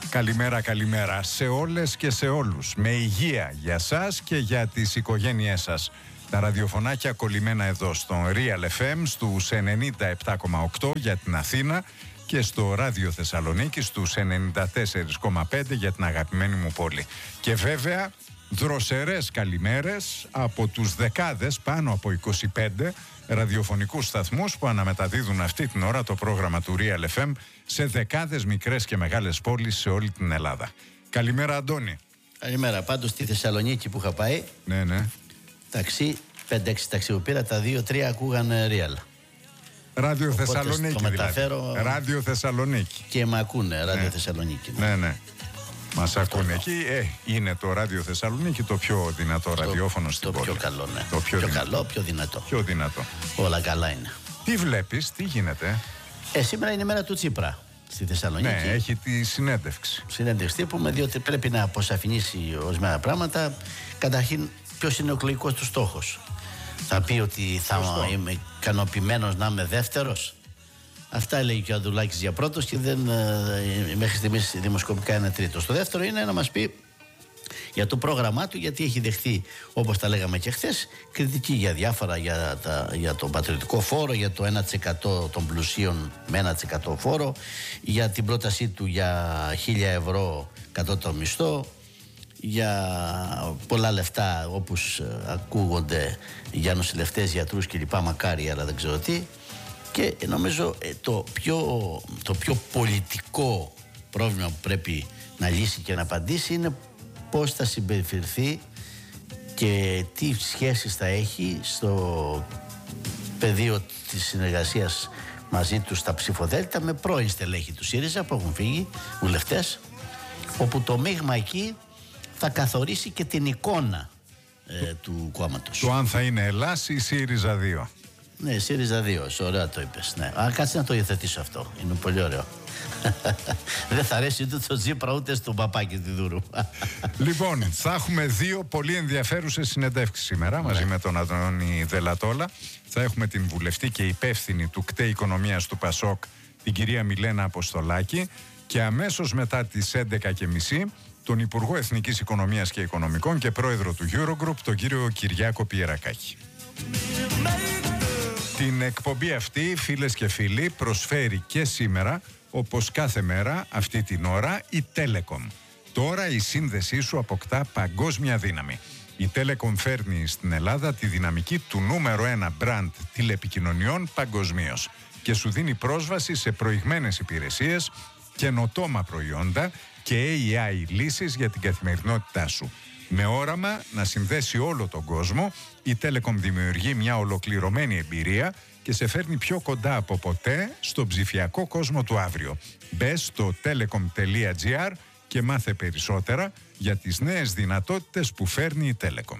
Καλημέρα, καλημέρα σε όλες και σε όλους. Με υγεία για σας και για τις οικογένειές σας. Τα ραδιοφωνάκια κολλημένα εδώ στον Real FM στους 97,8 για την Αθήνα και στο Ράδιο Θεσσαλονίκη στους 94,5 για την αγαπημένη μου πόλη. Και βέβαια δροσερές καλημέρες από τους δεκάδες, πάνω από 25 ραδιοφωνικούς σταθμούς που αναμεταδίδουν αυτή την ώρα το πρόγραμμα του Real FM σε δεκάδες μικρές και μεγάλες πόλεις σε όλη την Ελλάδα. Καλημέρα, Αντώνη. Καλημέρα. Πάντως στη Θεσσαλονίκη που είχα πάει, Ναι. ταξί, 5-6 ταξί που πήρα, τα 2-3 ακούγαν Real. Ράδιο Θεσσαλονίκη το μεταφέρω, δηλαδή. Ράδιο Θεσσαλονίκη. Και με ακούνε, Ράδιο Θεσσαλονίκη. Ναι. Μας ακούνε εκεί. Είναι το Ράδιο Θεσσαλονίκη το πιο δυνατό ραδιόφωνο στην πόλη. Το πιο καλό, ναι. Το πιο καλό, πιο δυνατό. Πιο δυνατό. Όλα καλά είναι. Τι βλέπεις, τι γίνεται? Σήμερα είναι η μέρα του Τσίπρα στη Θεσσαλονίκη. Ναι, έχει τη συνέντευξη. Συνέντευξη τύπου, διότι πρέπει να αποσαφηνίσει ορισμένα πράγματα. Καταρχήν, ποιος είναι ο εκλογικός του στόχος? Θα πει ότι θα είμαι ικανοποιημένος να είμαι δεύτερος. Αυτά έλεγε και ο Ανδρουλάκης για πρώτος και μέχρι στιγμής δημοσκοπικά είναι τρίτος. Το δεύτερο είναι να μας πει για το πρόγραμμά του, γιατί έχει δεχθεί, όπως τα λέγαμε και χθες, κριτική για διάφορα, για τον πατριωτικό φόρο, για το 1% των πλουσίων με 1% φόρο, για την πρότασή του για 1.000 ευρώ κατώτατο μισθό, για πολλά λεφτά όπως ακούγονται για νοσηλευτές, γιατρούς κλπ. Μακάρι, αλλά δεν ξέρω τι. Και νομίζω το πιο πολιτικό πρόβλημα που πρέπει να λύσει και να απαντήσει είναι πώς θα συμπεριφερθεί και τι σχέσεις θα έχει στο πεδίο της συνεργασίας μαζί του στα ψηφοδέλτα με πρώην στελέχη του ΣΥΡΙΖΑ που έχουν φύγει, βουλευτές, όπου το μείγμα εκεί θα καθορίσει και την εικόνα του κόμματος. Το αν θα είναι Ελλάς ή ΣΥΡΙΖΑ 2. Ναι, ΣΥΡΙΖΑ 2, ωραία το είπες. Ναι. Κάτσε να το υιοθετήσω αυτό. Είναι πολύ ωραίο. Δεν θα αρέσει ούτε στο Τσίπρα ούτε στον Παπάκη τη Δούρου. Λοιπόν, θα έχουμε δύο πολύ ενδιαφέρουσες συνεντεύξεις σήμερα μαζί με τον Αντώνη Δελατόλα. Θα έχουμε την βουλευτή και υπεύθυνη του ΚΤΕ Οικονομίας του ΠΑΣΟΚ, την κυρία Μιλένα Αποστολάκη, και αμέσως μετά τις 11.30 τον Υπουργό Εθνικής Οικονομίας και Οικονομικών και πρόεδρο του Eurogroup, τον κύριο Κυριάκο Πιερακάκη. Την εκπομπή αυτή, φίλες και φίλοι, προσφέρει και σήμερα, όπως κάθε μέρα, αυτή την ώρα, η Telecom. Τώρα η σύνδεσή σου αποκτά παγκόσμια δύναμη. Η Telecom φέρνει στην Ελλάδα τη δυναμική του νούμερο 1 brand τηλεπικοινωνιών παγκοσμίως και σου δίνει πρόσβαση σε προηγμένες υπηρεσίες, καινοτόμα προϊόντα και AI λύσεις για την καθημερινότητά σου. Με όραμα να συνδέσει όλο τον κόσμο, η Telecom δημιουργεί μια ολοκληρωμένη εμπειρία και σε φέρνει πιο κοντά από ποτέ στον ψηφιακό κόσμο του αύριο. Μπες στο telecom.gr και μάθε περισσότερα για τις νέες δυνατότητες που φέρνει η Telecom.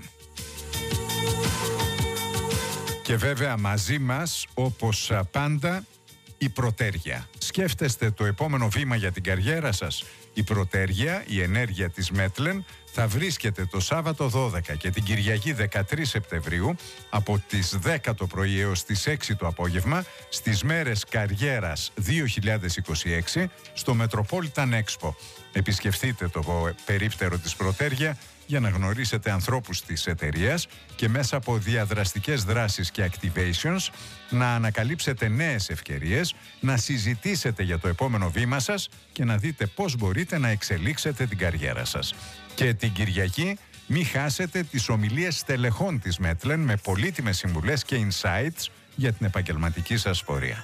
Και βέβαια μαζί μας, όπως πάντα, η Πρωτέργεια. Σκέφτεστε το επόμενο βήμα για την καριέρα σας? Η Πρωτέργεια, η ενέργεια της Μέτλεν, θα βρίσκεται το Σάββατο 12 και την Κυριακή 13 Σεπτεμβρίου από τις 10 το πρωί έως τις 6 το απόγευμα στις μέρες Καριέρας 2026 στο Metropolitan Expo. Επισκεφτείτε το περίπτερο της Πρωτέργεια για να γνωρίσετε ανθρώπους της εταιρείας και μέσα από διαδραστικές δράσεις και activations να ανακαλύψετε νέες ευκαιρίες, να συζητήσετε για το επόμενο βήμα σας και να δείτε πώς μπορείτε να εξελίξετε την καριέρα σας. Και την Κυριακή μην χάσετε τις ομιλίες στελεχών της Μέτλεν με πολύτιμες συμβουλές και insights για την επαγγελματική σας πορεία.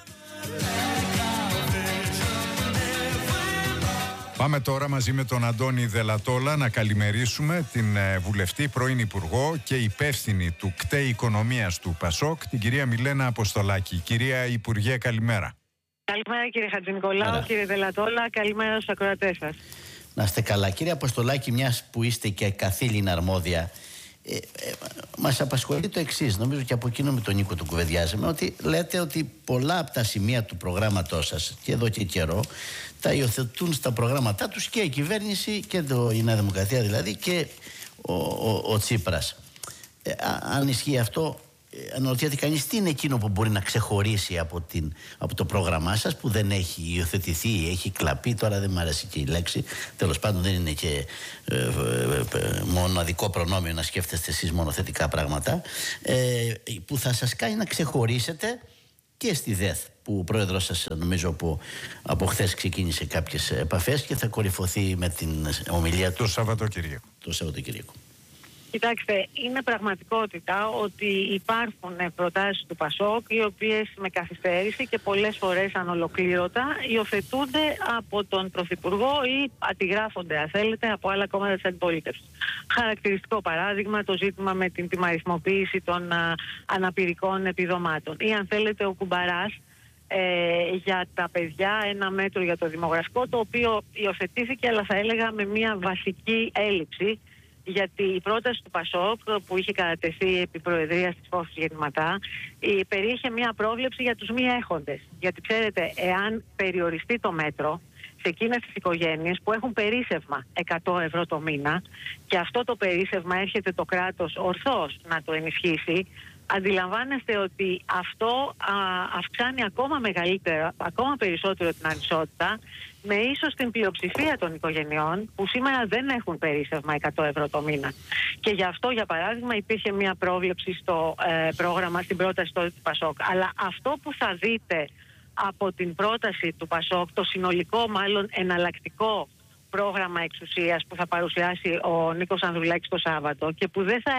Πάμε τώρα μαζί με τον Αντώνη Δελατόλα να καλημερίσουμε την βουλευτή, πρώην Υπουργό και υπεύθυνη του ΚΤΕ Οικονομίας του ΠΑΣΟΚ, την κυρία Μιλένα Αποστολάκη. Κυρία Υπουργέ, καλημέρα. Καλημέρα κύριε Χατζηνικολάου, κύριε Δελατόλα, καλημέρα στους ακροατές σας. Να είστε καλά. Κύριε Αποστολάκη, μιας που είστε και καθήλυνα αρμόδια, μας απασχολεί το εξής. Νομίζω και από εκείνο με τον Νίκο του κουβεντιάζαμε, ότι λέτε ότι πολλά από τα σημεία του προγράμματός σας και εδώ και καιρό τα υιοθετούν στα προγράμματά τους και η κυβέρνηση και η Νέα Δημοκρατία δηλαδή και ο Τσίπρας. Αν ισχύει αυτό, αναρωτιέται κανείς τι είναι εκείνο που μπορεί να ξεχωρίσει από το πρόγραμμά σας, που δεν έχει υιοθετηθεί, έχει κλαπεί. Τώρα δεν μου αρέσει και η λέξη, τέλος πάντων δεν είναι και μοναδικό προνόμιο να σκέφτεστε εσείς μόνο θετικά πράγματα, που θα σας κάνει να ξεχωρίσετε και στη ΔΕΘ, που ο πρόεδρος σας νομίζω από χθες ξεκίνησε κάποιες επαφές και θα κορυφωθεί με την ομιλία του το Σαββατοκύριακο. Κοιτάξτε, είναι πραγματικότητα ότι υπάρχουν προτάσεις του ΠΑΣΟΚ οι οποίες με καθυστέρηση και πολλές φορές ανολοκλήρωτα υιοθετούνται από τον Πρωθυπουργό ή αντιγράφονται, αν θέλετε, από άλλα κόμματα της αντιπολίτευσης. Χαρακτηριστικό παράδειγμα το ζήτημα με την τιμαριθμοποίηση των αναπηρικών επιδομάτων. Ή αν θέλετε ο Κουμπαράς για τα παιδιά, ένα μέτρο για το δημογραφικό, το οποίο υιοθετήθηκε, αλλά θα έλεγα με μια βασική έλλειψη. Γιατί η πρόταση του ΠΑΣΟΚ που είχε κατατεθεί επί προεδρίας της Φώσης Γεννηματά περιείχε μια πρόβλεψη για τους μη έχοντες. Γιατί ξέρετε, εάν περιοριστεί το μέτρο σε εκείνες τις οικογένειες που έχουν περίσσευμα 100 ευρώ το μήνα και αυτό το περίσσευμα έρχεται το κράτος ορθώς να το ενισχύσει, αντιλαμβάνεστε ότι αυτό αυξάνει ακόμα περισσότερο την ανισότητα, με ίσως την πλειοψηφία των οικογενειών που σήμερα δεν έχουν περίσσευμα 100 ευρώ το μήνα. Και γι' αυτό, για παράδειγμα, υπήρχε μια πρόβλεψη στο πρόγραμμα, στην πρόταση του ΠΑΣΟΚ. Αλλά αυτό που θα δείτε από την πρόταση του ΠΑΣΟΚ, το συνολικό μάλλον εναλλακτικό πρόγραμμα εξουσίας που θα παρουσιάσει ο Νίκος Ανδρουλάκης το Σάββατο και που δεν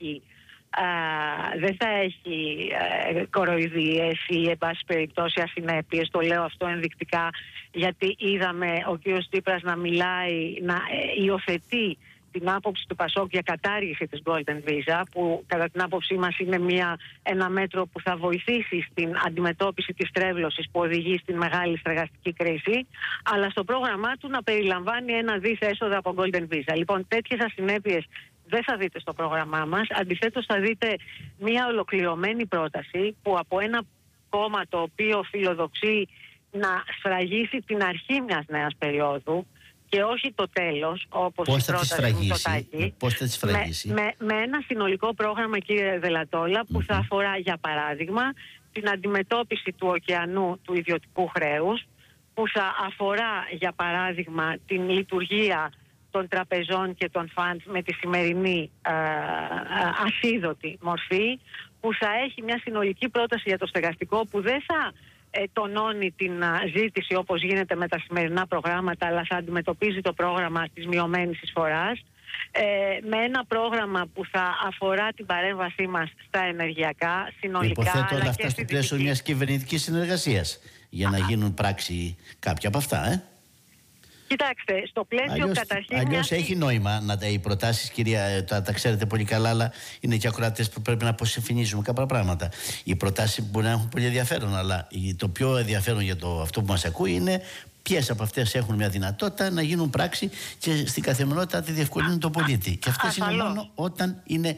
θα έχει κοροϊδίες ή εν πάση περιπτώσει ασυνέπειες. Το λέω αυτό ενδεικτικά γιατί είδαμε ο κ. Τσίπρας να μιλάει, να υιοθετεί την άποψη του ΠΑΣΟΚ για κατάργηση της Golden Visa, που κατά την άποψή μας είναι ένα μέτρο που θα βοηθήσει στην αντιμετώπιση της τρέβλωσης που οδηγεί στην μεγάλη στεγαστική κρίση, αλλά στο πρόγραμμά του να περιλαμβάνει 1 δις έσοδα από Golden Visa. Λοιπόν, τέτοιες ασυνέπειες δεν θα δείτε στο πρόγραμμά μας. Αντιθέτως θα δείτε μια ολοκληρωμένη πρόταση που από ένα κόμμα το οποίο φιλοδοξεί να σφραγίσει την αρχή μιας νέας περίοδου και όχι το τέλος, όπως η πρόταση του Μητσοτάκη. Πώς θα τη σφραγίσει? Με ένα συνολικό πρόγραμμα, κύριε Δελατόλα, που θα αφορά, για παράδειγμα, την αντιμετώπιση του ωκεανού του ιδιωτικού χρέους, που θα αφορά, για παράδειγμα, την λειτουργία των τραπεζών και των funds με τη σημερινή ασίδωτη μορφή, που θα έχει μια συνολική πρόταση για το στεγαστικό που δεν θα τονώνει την ζήτηση όπως γίνεται με τα σημερινά προγράμματα, αλλά θα αντιμετωπίζει το πρόγραμμα της μειωμένης εισφοράς, με ένα πρόγραμμα που θα αφορά την παρέμβασή μας στα ενεργειακά συνολικά. Υποθέτω όλα αυτά στο πλαίσιο μιας κυβερνητικής συνεργασίας για να γίνουν πράξη κάποια από αυτά, Κοιτάξτε, στο πλαίσιο καταρχήν. Αλλιώς έχει νόημα οι προτάσεις, κυρία, τα ξέρετε πολύ καλά, αλλά είναι και ακροατές που πρέπει να αποσυμφωνήσουμε κάποια πράγματα. Οι προτάσεις μπορεί να έχουν πολύ ενδιαφέρον, αλλά το πιο ενδιαφέρον για αυτό που μας ακούει είναι ποιες από αυτές έχουν μια δυνατότητα να γίνουν πράξη και στην καθημερινότητα τη διευκολύνουν τον πολίτη. Και αυτές είναι μόνο όταν είναι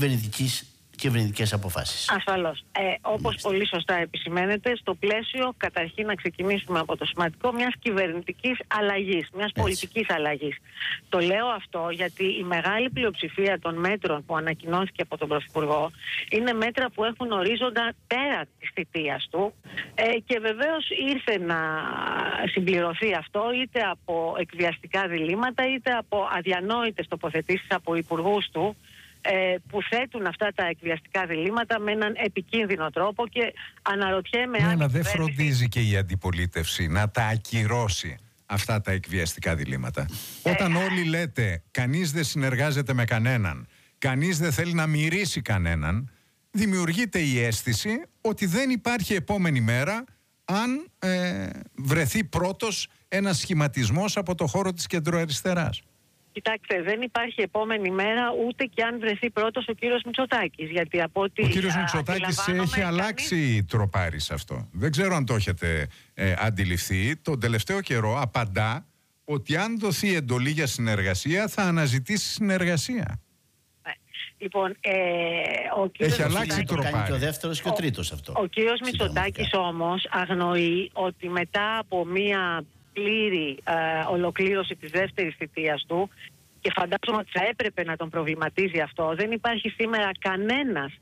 κυβερνητικές αποφάσεις. Ασφαλώς. Όπως πολύ σωστά επισημαίνετε, στο πλαίσιο, καταρχήν να ξεκινήσουμε από το σημαντικό, μιας κυβερνητικής αλλαγής, μιας πολιτικής αλλαγής. Το λέω αυτό γιατί η μεγάλη πλειοψηφία των μέτρων που ανακοινώθηκε από τον Πρωθυπουργό είναι μέτρα που έχουν ορίζοντα πέρα της θητείας του και βεβαίως ήρθε να συμπληρωθεί αυτό είτε από εκβιαστικά διλήμματα είτε από αδιανόητες τοποθετήσεις από υπουργούς του, που θέτουν αυτά τα εκβιαστικά διλήμματα με έναν επικίνδυνο τρόπο και αναρωτιέμαι αν... αλλά δεν φροντίζει και η αντιπολίτευση να τα ακυρώσει αυτά τα εκβιαστικά διλήμματα. Όταν όλοι λέτε κανείς δεν συνεργάζεται με κανέναν, κανείς δεν θέλει να μυρίσει κανέναν, δημιουργείται η αίσθηση ότι δεν υπάρχει επόμενη μέρα αν βρεθεί πρώτος ένας σχηματισμός από το χώρο της κεντροαριστεράς. Κοιτάξτε, δεν υπάρχει επόμενη μέρα ούτε και αν βρεθεί πρώτος ο κύριος Μητσοτάκης. Γιατί από ότι ο κύριος Μητσοτάκης έχει αλλάξει τροπάρι σε αυτό. Δεν ξέρω αν το έχετε αντιληφθεί. Τον τελευταίο καιρό απαντά ότι αν δοθεί εντολή για συνεργασία θα αναζητήσει συνεργασία. Λοιπόν, ο κύριος έχει αλλάξει τροπάρι. Κάνει και ο δεύτερος και ο τρίτος αυτό. Ο κύριος Μητσοτάκης όμως αγνοεί ότι μετά από μία πλήρη ολοκλήρωση της δεύτερης θητείας του, και φαντάζομαι ότι θα έπρεπε να τον προβληματίζει αυτό, δεν υπάρχει σήμερα κανένας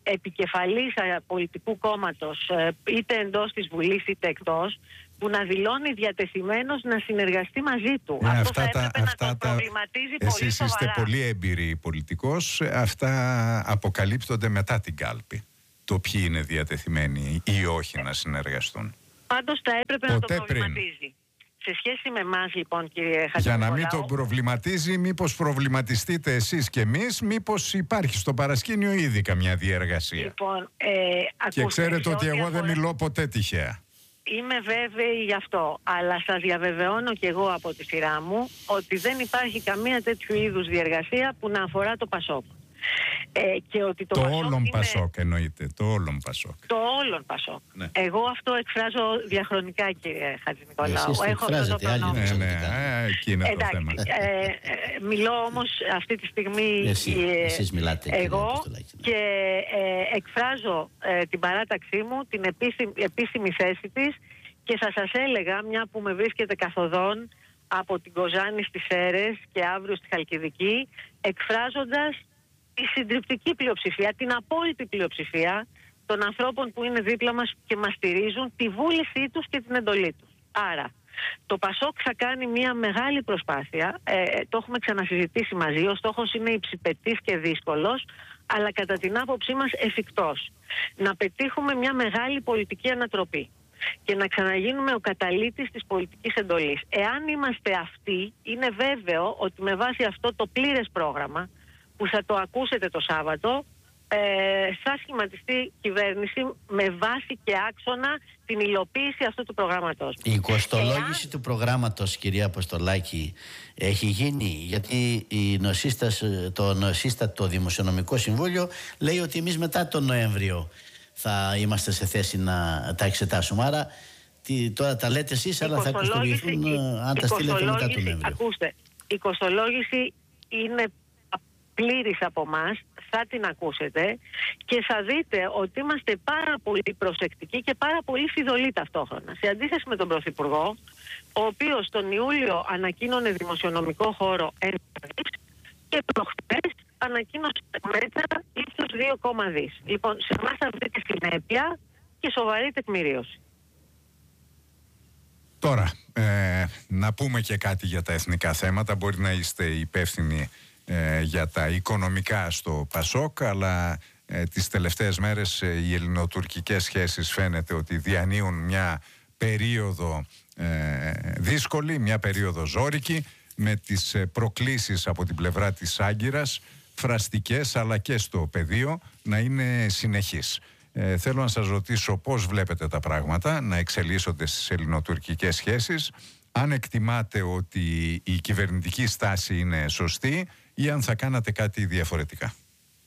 επικεφαλής πολιτικού κόμματος, είτε εντός της Βουλής είτε εκτός, που να δηλώνει διατεθειμένος να συνεργαστεί μαζί του. Αυτό θα έπρεπε να τον προβληματίζει πολύ σοβαρά. Εσείς είστε πολύ έμπειροι πολιτικός. Αυτά αποκαλύπτονται μετά την κάλπη. Το ποιοι είναι διατεθειμένοι ή όχι να συνεργαστούν. Πάντως θα έπρεπε να τον προβληματίζει. Σε σχέση με εμάς, λοιπόν, κύριε Χατζηνικολάου... Για να μην τον προβληματίζει, μήπως προβληματιστείτε εσείς και εμείς, μήπως υπάρχει στο παρασκήνιο ήδη καμιά διεργασία. Λοιπόν, και ξέρετε ότι εγώ δεν μιλώ ποτέ τυχαία. Είμαι βέβαιη γι' αυτό, αλλά σας διαβεβαιώνω και εγώ από τη σειρά μου ότι δεν υπάρχει καμία τέτοιου είδους διεργασία που να αφορά το ΠΑΣΟΚ. Και ότι το όλον Πασόκ εννοείται, το όλον Πασόκ. Το όλον Πασόκ. Ναι. Εγώ αυτό εκφράζω διαχρονικά, κύριε Χατζηνικολάου. Έχω αυτό το προνόμιο. Ναι, εκεί είναι το θέμα. Μιλώ όμως αυτή τη στιγμή εσείς μιλάτε, εγώ και εκφράζω την παράταξή μου, την επίσημη θέση της, και θα σας έλεγα, μια που με βρίσκεται καθοδόν από την Κοζάνη στις Σέρρες και αύριο στη Χαλκιδική, εκφράζοντας τη συντριπτική πλειοψηφία, την απόλυτη πλειοψηφία των ανθρώπων που είναι δίπλα μας και μας στηρίζουν, τη βούλησή τους και την εντολή τους. Άρα, το ΠΑΣΟΚ θα κάνει μια μεγάλη προσπάθεια, το έχουμε ξανασυζητήσει μαζί, ο στόχος είναι υψηπετής και δύσκολος, αλλά κατά την άποψή μας εφικτός. Να πετύχουμε μια μεγάλη πολιτική ανατροπή και να ξαναγίνουμε ο καταλύτης της πολιτικής εντολής. Εάν είμαστε αυτοί, είναι βέβαιο ότι με βάση αυτό το πλήρες πρόγραμμα, που θα το ακούσετε το Σάββατο, θα σχηματιστεί κυβέρνηση με βάση και άξονα την υλοποίηση αυτού του προγράμματος. Η κοστολόγηση του προγράμματος, κυρία Αποστολάκη, έχει γίνει, γιατί το Δημοσιονομικό Συμβούλιο λέει ότι εμείς μετά τον Νοέμβριο θα είμαστε σε θέση να τα εξετάσουμε. Άρα τώρα τα λέτε εσείς, αλλά θα κοστολογηθούν αν τα στείλετε μετά τον Νοέμβριο. Ακούστε, η κοστολόγηση είναι πλήρης από εμάς, θα την ακούσετε και θα δείτε ότι είμαστε πάρα πολύ προσεκτικοί και πάρα πολύ φιδωλοί ταυτόχρονα. Σε αντίθεση με τον Πρωθυπουργό, ο οποίος τον Ιούλιο ανακοίνωνε δημοσιονομικό χώρο 1 δις και προχτές ανακοίνωσε μέτρα ύψους 2,2 δις. Λοιπόν, σε εμάς θα βρείτε συνέπεια και σοβαρή τεκμηρίωση. Τώρα, να πούμε και κάτι για τα εθνικά θέματα. Μπορεί να είστε υπεύθυνοι για τα οικονομικά στο ΠΑΣΟΚ, αλλά τις τελευταίες μέρες οι ελληνοτουρκικές σχέσεις φαίνεται ότι διανύουν μια περίοδο δύσκολη, μια περίοδο ζώρικη, με τις προκλήσεις από την πλευρά της Άγκυρας, φραστικές αλλά και στο πεδίο, να είναι συνεχείς. Θέλω να σας ρωτήσω πώς βλέπετε τα πράγματα να εξελίσσονται στις ελληνοτουρκικές σχέσεις, αν εκτιμάτε ότι η κυβερνητική στάση είναι σωστή ή αν θα κάνατε κάτι διαφορετικά.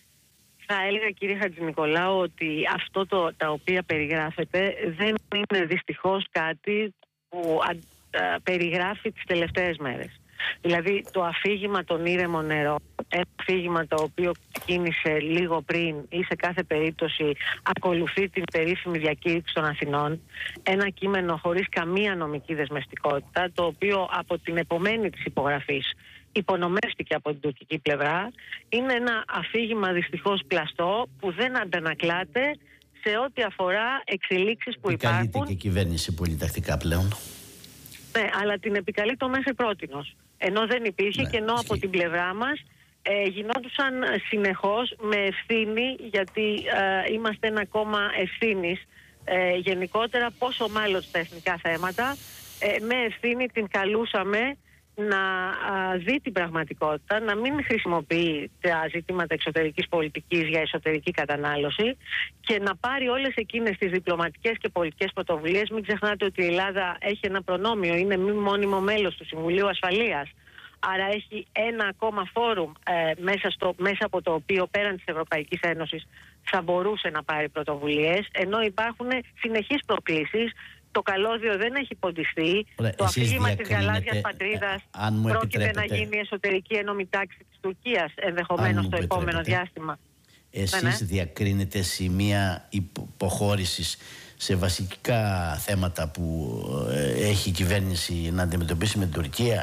Θα έλεγα, κύριε Χατζηνικολάου, ότι αυτό τα οποία περιγράφεται δεν είναι δυστυχώς κάτι που περιγράφει τις τελευταίες μέρες. Δηλαδή το αφήγημα των ήρεμων νερών, ένα αφήγημα το οποίο κίνησε λίγο πριν ή σε κάθε περίπτωση ακολουθεί την περίφημη διακήρυξη των Αθηνών, ένα κείμενο χωρίς καμία νομική δεσμευτικότητα, το οποίο από την επομένη της υπογραφής υπονομεύτηκε από την τουρκική πλευρά, είναι ένα αφήγημα δυστυχώς πλαστό που δεν αντανακλάται σε ό,τι αφορά εξελίξεις που υπάρχουν. Επικαλείται και η κυβέρνηση πολυτακτικά πλέον. Ναι, αλλά την επικαλεί το μέχρι πρότινος. Ενώ δεν υπήρχε, ναι, και ενώ από την πλευρά μας γινόντουσαν συνεχώς με ευθύνη, γιατί είμαστε ένα κόμμα ευθύνης γενικότερα, πόσο μάλλον στα εθνικά θέματα, με ευθύνη την καλούσαμε να δει την πραγματικότητα, να μην χρησιμοποιεί τα ζητήματα εξωτερικής πολιτικής για εσωτερική κατανάλωση και να πάρει όλες εκείνες τις διπλωματικές και πολιτικές πρωτοβουλίες. Μην ξεχνάτε ότι η Ελλάδα έχει ένα προνόμιο, είναι μη μόνιμο μέλος του Συμβουλίου Ασφαλείας. Άρα έχει ένα ακόμα φόρουμ μέσα από το οποίο πέραν της Ευρωπαϊκής Ένωσης θα μπορούσε να πάρει πρωτοβουλίες, ενώ υπάρχουν συνεχείς προκλήσεις. Το καλώδιο δεν έχει ποντιστεί. Το αφήγημα της γαλάζιας πατρίδας πρόκειται να γίνει εσωτερική ένωμη τάξη της Τουρκίας ενδεχομένως το επόμενο διάστημα. Εσείς διακρίνετε σημεία υποχώρησης σε βασικά θέματα που έχει η κυβέρνηση να αντιμετωπίσει με την Τουρκία,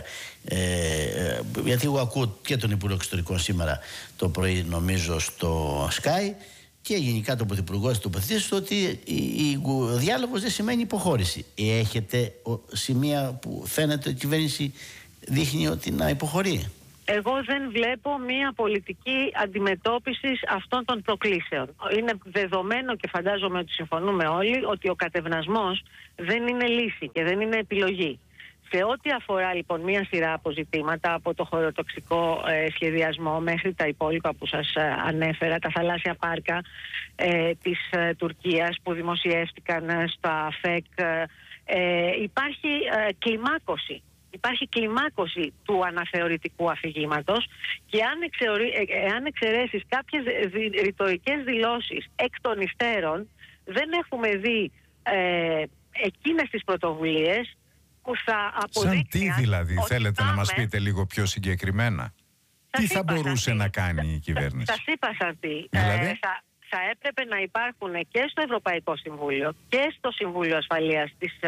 γιατί εγώ ακούω και τον Υπουργό Εξωτερικών σήμερα το πρωί, νομίζω, στο Sky, και γενικά τον Πρωθυπουργό τοποθετήσει ότι ο διάλογος δεν σημαίνει υποχώρηση. Έχετε σημεία που φαίνεται ότι η κυβέρνηση δείχνει ότι να υποχωρεί? Εγώ δεν βλέπω μια πολιτική αντιμετώπιση αυτών των προκλήσεων. Είναι δεδομένο και φαντάζομαι ότι συμφωνούμε όλοι ότι ο κατευνασμός δεν είναι λύση και δεν είναι επιλογή. Σε ό,τι αφορά λοιπόν μια σειρά από ζητήματα, από το χωροτοξικό σχεδιασμό μέχρι τα υπόλοιπα που σας ανέφερα, τα θαλάσσια πάρκα της Τουρκίας που δημοσιεύτηκαν στα ΦΕΚ, υπάρχει κλιμάκωση. Υπάρχει κλιμάκωση του αναθεωρητικού αφηγήματος και αν εξαιρέσεις κάποιες ρητορικές δηλώσεις εκ των υστέρων, δεν έχουμε δει εκείνες τις πρωτοβουλίες που θα αποδείξουν. Σαν τι δηλαδή, θέλετε να μας πείτε λίγο πιο συγκεκριμένα? Τι θα μπορούσε να κάνει η κυβέρνηση? Σας είπα σαν τι. Δηλαδή? Θα έπρεπε να υπάρχουν και στο Ευρωπαϊκό Συμβούλιο και στο Συμβούλιο Ασφαλείας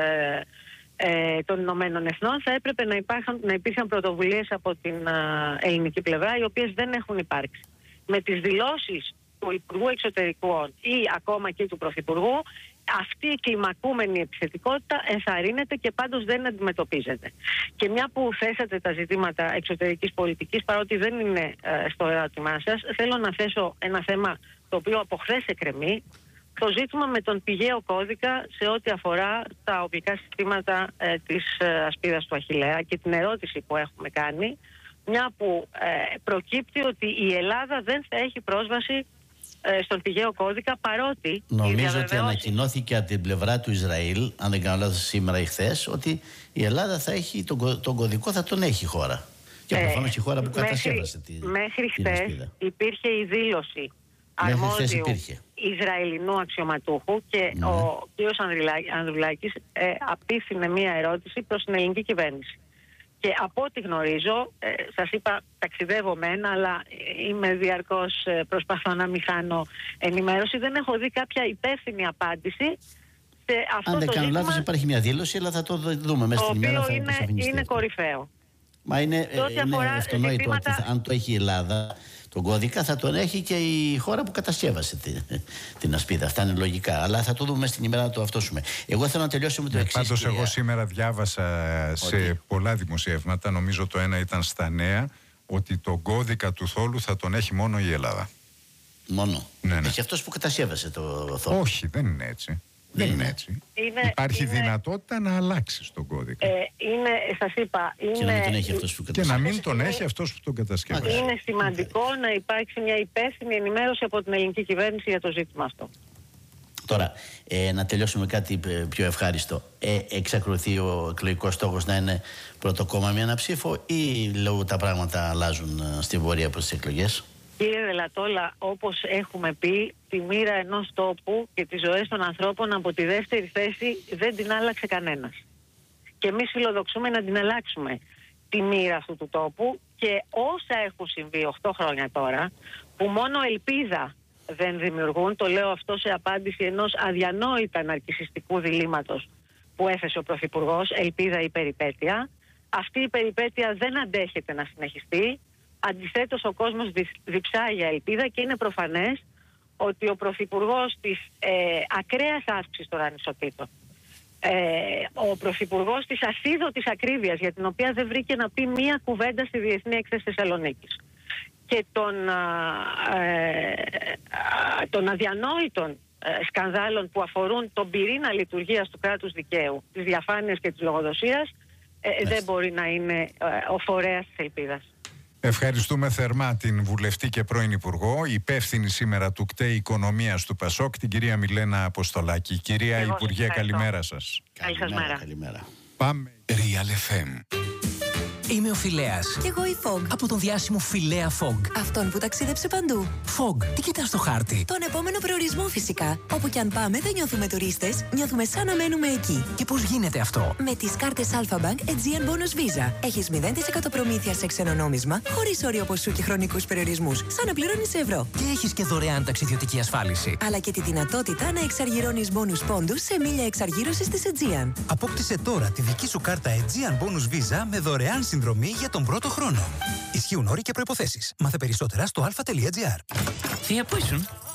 των Ηνωμένων Εθνών, θα έπρεπε να υπήρχαν πρωτοβουλίες από την ελληνική πλευρά, οι οποίες δεν έχουν υπάρξει. Με τις δηλώσεις του Υπουργού Εξωτερικών ή ακόμα και του Πρωθυπουργού, αυτή η κλιμακούμενη επιθετικότητα ενθαρρύνεται και πάντως δεν αντιμετωπίζεται. Και μια που θέσατε τα ζητήματα εξωτερικής πολιτικής, παρότι δεν είναι στο ερώτημά σας, θέλω να θέσω ένα θέμα το οποίο από χθες εκκρεμεί, το ζήτημα με τον πηγαίο κώδικα σε ό,τι αφορά τα οπλικά συστήματα της ασπίδας του Αχιλλέα και την ερώτηση που έχουμε κάνει, μια που προκύπτει ότι η Ελλάδα δεν θα έχει πρόσβαση στον πηγαίο κώδικα, παρότι νομίζω ότι ανακοινώθηκε από την πλευρά του Ισραήλ, αν δεν κάνω λάθος σήμερα ή χθες, ότι η Ελλάδα θα έχει τον κωδικό, θα τον έχει η χώρα. Και προφανώς η χώρα που κατασκεύασε μέχρι χθες υπήρχε η δήλωση αρμόδιου Ισραηλινού αξιωματούχου και ο κ. Ανδρουλάκης απίθυνε μία ερώτηση προς την ελληνική κυβέρνηση. Και από ό,τι γνωρίζω, σας είπα, ταξιδεύω μεν, αλλά είμαι διαρκώς προσπαθώ να μην χάνω ενημέρωση. Δεν έχω δει κάποια υπεύθυνη απάντηση σε αυτό αν δεν το κάνω ζήτημα. Λάθος, υπάρχει μια δήλωση, αλλά θα το δούμε μέσα στην ημέρα. Το οποίο είναι κορυφαίο. Μα είναι αυτονόητο ότι αν το έχει η Ελλάδα, τον κώδικα θα τον έχει και η χώρα που κατασκεύασε την ασπίδα. Αυτά είναι λογικά. Αλλά θα το δούμε στην ημέρα να το αυτόσουμε. Εγώ θέλω να τελειώσω με το εξής. Πάντως, εγώ σήμερα διάβασα σε πολλά δημοσιεύματα, νομίζω το ένα ήταν στα Νέα, ότι τον κώδικα του θόλου θα τον έχει μόνο η Ελλάδα. Μόνο? Ναι. Έχει αυτός που κατασκεύασε το θόλο. Όχι, δεν είναι έτσι. Δεν είναι έτσι. Υπάρχει δυνατότητα να αλλάξει τον κώδικα. Σας είπα, και να μην τον έχει αυτός που κατασκεύασε. Και να μην τον έχει αυτός που τον κατασκεύασε. Είναι σημαντικό να υπάρξει μια υπεύθυνη ενημέρωση από την ελληνική κυβέρνηση για το ζήτημα αυτό. Τώρα, να τελειώσουμε κάτι πιο ευχάριστο. Εξακολουθεί ο εκλογικός στόχος να είναι πρώτο κόμμα με ένα ψήφο, ή λόγω τα πράγματα αλλάζουν στην πορεία προς τις εκλογές? Κύριε Δελατόλα, όπως έχουμε πει, τη μοίρα ενός τόπου και τις ζωές των ανθρώπων από τη δεύτερη θέση δεν την άλλαξε κανένας. Και εμείς φιλοδοξούμε να την αλλάξουμε τη μοίρα αυτού του τόπου, και όσα έχουν συμβεί 8 χρόνια τώρα, που μόνο ελπίδα δεν δημιουργούν, το λέω αυτό σε απάντηση ενός αδιανόητα ναρκισσιστικού διλήμματος που έθεσε ο Πρωθυπουργός, ελπίδα ή περιπέτεια. Αυτή η περιπέτεια δεν αντέχεται να συνεχιστεί. Αντιθέτως, ο κόσμος διψάει για ελπίδα και είναι προφανές ότι ο Πρωθυπουργός της ακραίας αύξησης των ανισοτήτων, ο Πρωθυπουργός της ασίδωτης ακρίβειας, για την οποία δεν βρήκε να πει μία κουβέντα στη Διεθνή Έκθεση Θεσσαλονίκης, και των αδιανόητων σκανδάλων που αφορούν τον πυρήνα λειτουργίας του κράτους δικαίου, της διαφάνειας και της λογοδοσίας, δεν μπορεί να είναι ο φορέας της ελπίδας. Ευχαριστούμε θερμά την βουλευτή και πρώην Υπουργό, υπεύθυνη σήμερα του ΚΤΕ Οικονομίας του ΠΑΣΟΚ, την κυρία Μιλένα Αποστολάκη. Κυρία Υπουργέ, καλημέρα σας. Καλημέρα. Πάμε. Real FM. Είμαι ο Φιλέας. Κι εγώ η Fog. Από τον διάσημο Φιλέα Fog. Αυτόν που ταξίδεψε παντού. Fog, τι κοιτάς στο χάρτη? Τον επόμενο προορισμό φυσικά. Όπου κι αν πάμε δεν νιώθουμε τουρίστες, νιώθουμε σαν να μένουμε εκεί. Και πώς γίνεται αυτό? Με τις κάρτες Alpha Bank Aegean Bonus Visa. Έχεις 0% προμήθεια σε ξένο νόμισμα, χωρίς όριο ποσού και χρονικούς περιορισμούς, σαν να πληρώνεις ευρώ. Και έχεις και δωρεάν ταξιδιωτική ασφάλιση. Αλλά και τη δυνατότητα να εξαργυρώνεις bonus πόντους σε μίλια εξαργύρωσης της Aegean. Απόκτησε τώρα τη δική σου κάρτα Aegean Bonus Visa με δωρεάν συνδρομή για τον πρώτο χρόνο. Ισχύουν όροι και προϋποθέσεις. Μάθε περισσότερα στο alpha.gr. Θεία, πού ήσουν?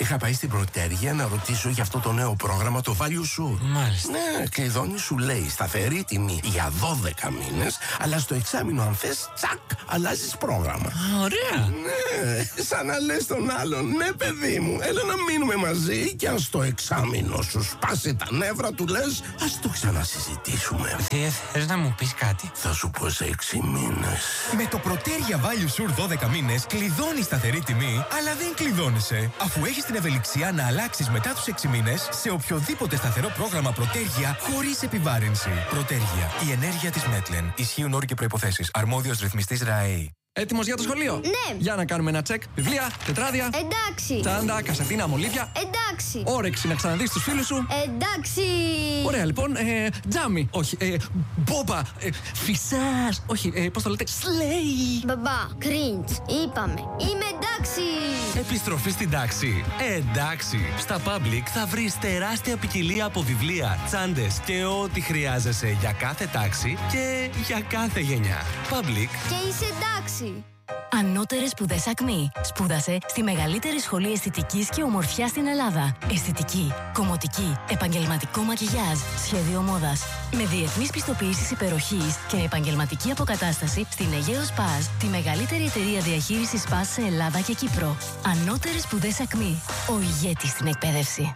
Είχα πάει στην Πρωτέργεια να ρωτήσω για αυτό το νέο πρόγραμμα, το Value Sure. Μάλιστα. Ναι, κλειδώνει, σου λέει σταθερή τιμή για 12 μήνες, αλλά στο εξάμηνο, αν θες, τσακ, αλλάζεις πρόγραμμα. Ωραία. Ναι, σαν να λες τον άλλον, ναι, παιδί μου, έλα να μείνουμε μαζί και αν στο εξάμηνο σου σπάσει τα νεύρα, του λες, ας το ξανασυζητήσουμε. Θες να μου πεις κάτι? Θα σου πω σε 6 μήνες. Με το Πρωτέργεια Value Sure 12 μήνες κλειδώνεις σταθερή τιμή, αλλά δεν κλειδώνεσαι. Αφού έχεις την ευελιξία να αλλάξεις μετά τους 6 μήνες σε οποιοδήποτε σταθερό πρόγραμμα Πρωτέργεια χωρίς επιβάρυνση. Πρωτέργεια. Η ενέργεια της Μέτλεν. Ισχύουν όροι και προϋποθέσεις. Αρμόδιος ρυθμιστής ΡΑΕΗ. Έτοιμος για το σχολείο? Ναι. Για να κάνουμε ένα τσεκ. Βιβλία, τετράδια. Εντάξει. Τσάντα, κασετίνα, μολύβια. Εντάξει. Όρεξη να ξαναδείς τους φίλους σου. Εντάξει. Ωραία, λοιπόν. Τζάμι. Όχι. Μπόμπα. Φυσάς. Όχι. Πώς το λέτε? Σλέι. Μπαμπά. Κριντς. Είπαμε. Είμαι εντάξει. Επιστροφή στην τάξη. Εντάξει. Στα Public θα βρεις τεράστια ποικιλία από βιβλία, τσάντες και ό,τι χρειάζεσαι για κάθε τάξη και για κάθε γενιά. Public. Και είσαι εντάξει. Ανώτερες σπουδές Ακμή. Σπούδασε στη μεγαλύτερη σχολή αισθητικής και ομορφιάς στην Ελλάδα. Αισθητική, κομμωτική, επαγγελματικό μακιγιάζ, σχέδιο μόδας. Με διεθνείς πιστοποιήσεις υπεροχής και επαγγελματική αποκατάσταση στην Αιγαίο Σπάζ, τη μεγαλύτερη εταιρεία διαχείρισης Σπάζ σε Ελλάδα και Κύπρο. Ανώτερες σπουδές Ακμή. Ο ηγέτης στην εκπαίδευση.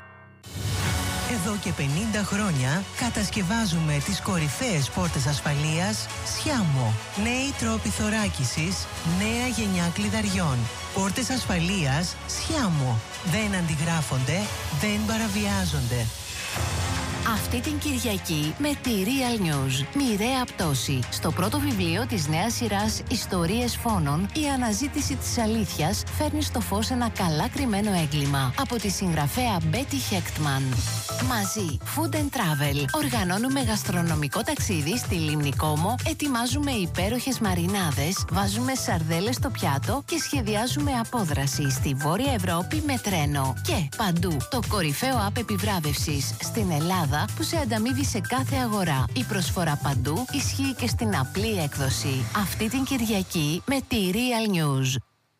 Εδώ και 50 χρόνια κατασκευάζουμε τις κορυφαίες πόρτες ασφαλείας Σιάμο. Νέοι τρόποι θωράκισης, νέα γενιά κλειδαριών. Πόρτες ασφαλείας Σιάμο. Δεν αντιγράφονται, δεν παραβιάζονται. Αυτή την Κυριακή με τη Real News. Μοιραία πτώση. Στο πρώτο βιβλίο της νέας σειράς Ιστορίες Φόνων, η αναζήτηση της αλήθειας φέρνει στο φως ένα καλά κρυμμένο έγκλημα. Από τη συγγραφέα Betty Hechtman. Μαζί, Food and Travel. Οργανώνουμε γαστρονομικό ταξίδι στη Λίμνη Κόμο, ετοιμάζουμε υπέροχες μαρινάδες, βάζουμε σαρδέλες στο πιάτο και σχεδιάζουμε απόδραση στη Βόρεια Ευρώπη με τρένο. Και παντού, το κορυφαίο app επιβράβευσης στην Ελλάδα που σε ανταμείβει σε κάθε αγορά. Η προσφορά παντού ισχύει και στην απλή έκδοση. Αυτή την Κυριακή με τη Real News.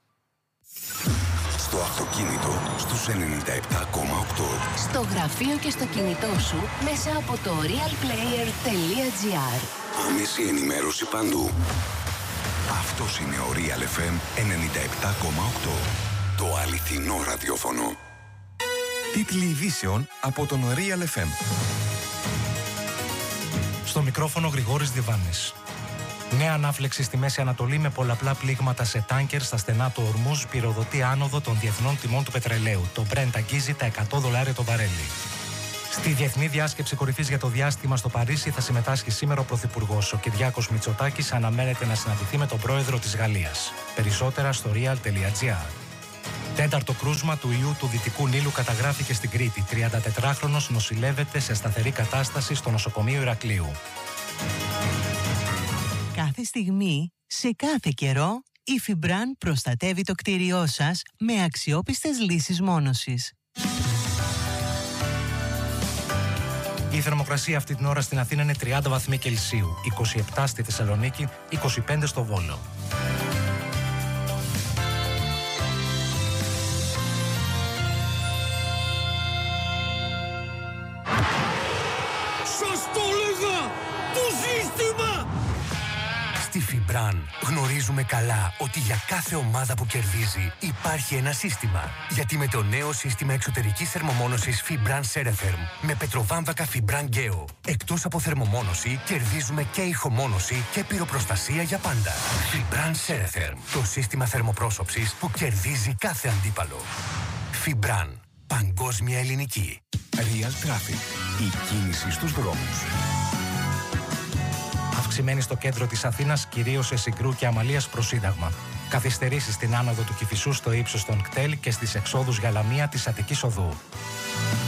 Στο αυτοκίνητο στους 97,8. Στο γραφείο και στο κινητό σου μέσα από το realplayer.gr. Άμεση ενημέρωση παντού. Αυτός είναι ο Real FM 97,8. Το αληθινό ραδιόφωνο. Τίτλοι ειδήσεων από τον Real FM. Στο μικρόφωνο Γρηγόρης Διβάνης. Νέα ανάφλεξη στη Μέση Ανατολή με πολλαπλά πλήγματα σε τάνκερ στα στενά του Ορμούζ πυροδοτεί άνοδο των διεθνών τιμών του πετρελαίου. Το Brent αγγίζει τα $100 το βαρέλι. Στη Διεθνή Διάσκεψη Κορυφής για το Διάστημα στο Παρίσι θα συμμετάσχει σήμερα ο Πρωθυπουργός. Ο Κυριάκος Μητσοτάκης αναμένεται να συναντηθεί με τον πρόεδρο της Γαλλίας. Περισσότερα στο real.gr. Τέταρτο κρούσμα του ιού του Δυτικού Νείλου καταγράφηκε στην Κρήτη. 34χρονος νοσηλεύεται σε σταθερή κατάσταση στο νοσοκομείο Ηρακλείου. Κάθε στιγμή, σε κάθε καιρό, η Φιμπραν προστατεύει το κτίριό σας με αξιόπιστες λύσεις μόνωσης. Η θερμοκρασία αυτή την ώρα στην Αθήνα είναι 30 βαθμοί Κελσίου, 27 στη Θεσσαλονίκη, 25 στο Βόλο. Σας το έλεγα! Το σύστημα! Στη Φιμπραν γνωρίζουμε καλά ότι για κάθε ομάδα που κερδίζει υπάρχει ένα σύστημα. Γιατί με το νέο σύστημα εξωτερικής θερμομόνωσης Fibran Ceretherm με πετροβάμβακα Fibran Geo, εκτός από θερμομόνωση κερδίζουμε και ηχομόνωση και πυροπροστασία για πάντα. Fibran Ceretherm, το σύστημα θερμοπρόσωψης που κερδίζει κάθε αντίπαλο. Fibran, παγκόσμια ελληνική. Real Traffic, η κίνηση στους δρόμους. Αυξημένη στο κέντρο της Αθήνας, κυρίως σε Συγκρού και Αμαλίας προς Σύνταγμα. Καθυστερήσεις στην άνοδο του Κηφισού στο ύψος των κτέλ και στις εξόδους για Λαμία της Αττικής Οδού.